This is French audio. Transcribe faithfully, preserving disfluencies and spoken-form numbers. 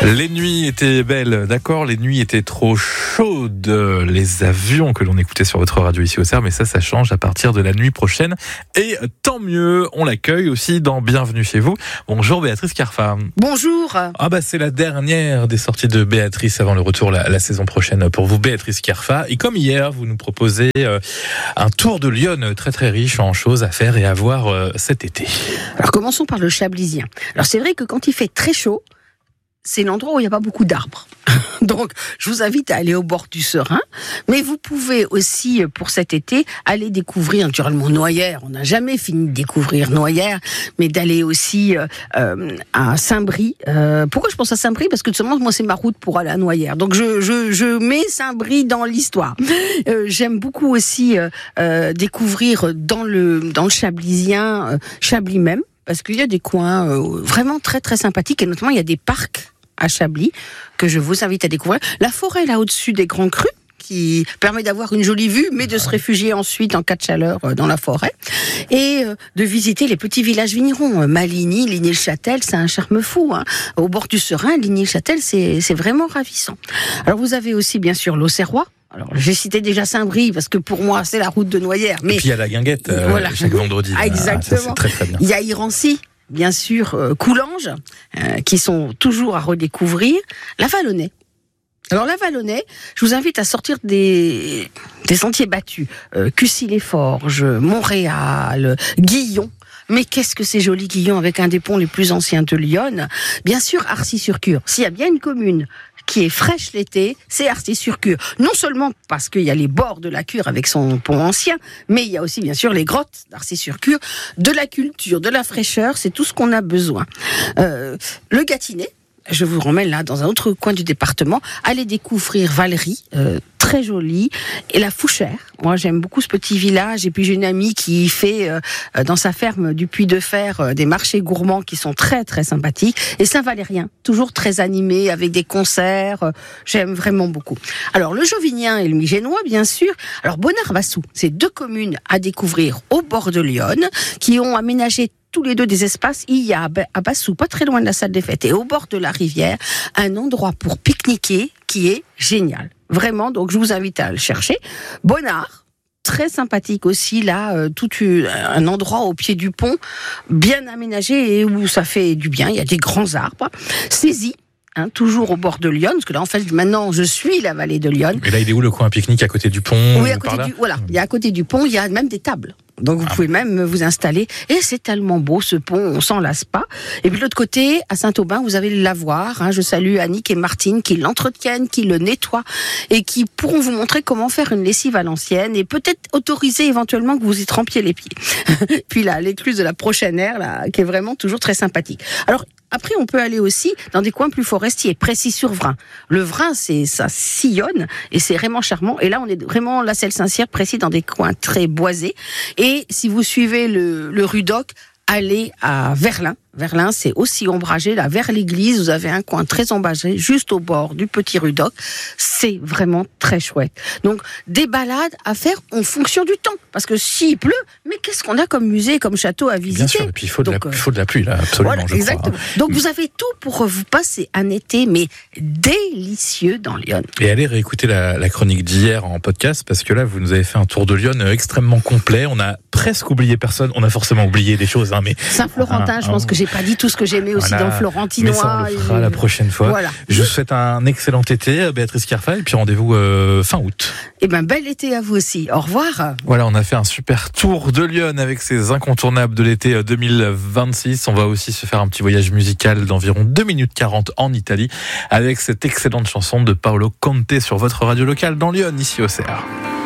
Les nuits étaient belles, d'accord, les nuits étaient trop chaudes, les avions que l'on écoutait sur votre radio ici au Cerf, mais ça, ça change à partir de la nuit prochaine. Et tant mieux, on l'accueille aussi dans Bienvenue chez vous. Bonjour Béatrice Carfa. Bonjour. Ah bah c'est la dernière des sorties de Béatrice avant le retour la, la saison prochaine pour vous, Béatrice Carfa. Et comme hier, vous nous proposez euh, un tour de Lyon très très riche en choses à faire et à voir euh, cet été. Alors commençons par le Chablisien. Alors c'est vrai que quand il fait très chaud, c'est l'endroit où il n'y a pas beaucoup d'arbres. Donc, je vous invite à aller au bord du Serein. Mais vous pouvez aussi, pour cet été, aller découvrir, naturellement, Noyères. On n'a jamais fini de découvrir Noyères, mais d'aller aussi euh, à Saint-Brie. Euh, pourquoi je pense à Saint-Brie ? Parce que tout simplement, moi, c'est ma route pour aller à Noyères. Donc, je, je, je mets Saint-Brie dans l'histoire. Euh, j'aime beaucoup aussi euh, euh, découvrir dans le, dans le Chablisien, euh, Chablis même, parce qu'il y a des coins euh, vraiment très, très sympathiques, et notamment, il y a des parcs à Chablis, que je vous invite à découvrir. La forêt là au-dessus des Grands Crus, qui permet d'avoir une jolie vue, mais de se réfugier ensuite en cas de chaleur dans la forêt, et de visiter les petits villages vignerons. Maligny, Ligny-le-Châtel, c'est un charme fou. Hein. Au bord du Serein, Ligny-le-Châtel, c'est, c'est vraiment ravissant. Alors vous avez aussi bien sûr l'Auxerrois. Alors, j'ai cité déjà Saint-Brie, parce que pour moi, c'est la route de Noyères. Mais et puis il y a la guinguette, euh, voilà. chaque vendredi. Ah, exactement. Ça, c'est très, très bien. Il y a Irancy. Bien sûr, euh, Coulanges, euh, qui sont toujours à redécouvrir. La Vallonnais. Alors la Vallonnais, je vous invite à sortir des, des sentiers battus. Euh, Cussy-les-Forges, Montréal, Guillon. Mais qu'est-ce que c'est joli, Guillon, avec un des ponts les plus anciens de Lyon. Bien sûr, Arcis-sur-Cure. S'il y a bien une commune qui est fraîche l'été, c'est Arcis-sur-Cure. Non seulement parce qu'il y a les bords de la Cure avec son pont ancien, mais il y a aussi bien sûr les grottes d'Arcis-sur-Cure, de la culture, de la fraîcheur, c'est tout ce qu'on a besoin. Euh, le Gâtinais, je vous remets là dans un autre coin du département, allez découvrir Valery, euh, très jolie, et la Fouchère. Moi j'aime beaucoup ce petit village, et puis j'ai une amie qui fait euh, dans sa ferme du Puy de Fer euh, des marchés gourmands qui sont très très sympathiques, et Saint-Valérien, toujours très animé avec des concerts, euh, j'aime vraiment beaucoup. Alors le Jovinien et le Migénois bien sûr. Alors Bonnard-Bassou, c'est deux communes à découvrir au bord de Lyon, qui ont aménagé tous les deux des espaces. Il y a à Bassou, pas très loin de la salle des fêtes et au bord de la rivière, un endroit pour pique-niquer qui est génial. Vraiment, donc je vous invite à le chercher. Bonnard, très sympathique aussi, là, euh, tout un endroit au pied du pont, bien aménagé et où ça fait du bien. Il y a des grands arbres. Saisie. Hein, toujours au bord de Lyon, parce que là, en fait, maintenant, je suis la vallée de Lyon. Et là, il est où le coin pique-nique à côté du pont? Oui, à côté du, voilà, il y a à côté du pont, il y a même des tables. Donc, vous ah. pouvez même vous installer. Et c'est tellement beau, ce pont, on s'en lasse pas. Et puis, de l'autre côté, à Saint-Aubin, vous avez le lavoir. Hein, je salue Annick et Martine qui l'entretiennent, qui le nettoient et qui pourront vous montrer comment faire une lessive à l'ancienne et peut-être autoriser éventuellement que vous y trempiez les pieds. Puis là, l'écluse de la prochaine ère, là, qui est vraiment toujours très sympathique. Alors, après, on peut aller aussi dans des coins plus forestiers, Précy-sur-Vrain. Le Vrain, c'est, ça sillonne et c'est vraiment charmant. Et là, on est vraiment, la Selle-Saint-Cyr, Précy, dans des coins très boisés. Et si vous suivez le, le Rudoc, allez à Verlin. Verlin, c'est aussi ombragé, là, vers l'église, vous avez un coin très ombragé, juste au bord du petit Rudoc. C'est vraiment très chouette. Donc, des balades à faire en fonction du temps. Parce que s'il pleut, mais qu'est-ce qu'on a comme musée, comme château à visiter ? Bien sûr, et puis il faut, Donc, de, la, il faut de la pluie, là, absolument, voilà, je exactement. crois. Donc, vous avez tout pour vous passer un été, mais délicieux dans Lyon. Et allez réécouter la, la chronique d'hier en podcast, parce que là, vous nous avez fait un tour de Lyon extrêmement complet. On a presque oublié personne. On a forcément oublié des choses, hein, mais... Saint-Florentin, un, je pense un... que j'ai pas dit tout ce que j'aimais aussi voilà. dans le Florentinois. Mais ça, on le fera et... la prochaine fois. Voilà. Je vous souhaite un excellent été, Béatrice Carfa, et puis rendez-vous euh, fin août. Eh ben, bel été à vous aussi. Au revoir. Voilà, on a fait un super tour de Lyon avec ces incontournables de l'été deux mille vingt-six. On va aussi se faire un petit voyage musical d'environ deux minutes quarante en Italie avec cette excellente chanson de Paolo Conte sur votre radio locale dans Lyon, ici au Cerf.